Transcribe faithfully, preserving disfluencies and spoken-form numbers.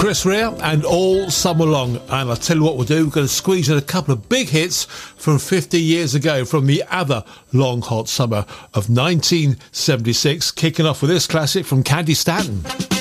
Chris Rea and All Summer Long. And I'll tell you what we'll do, we're going to squeeze in a couple of big hits from fifty years ago, from the other long hot summer of nineteen seventy-six, kicking off with this classic from Candy Stanton.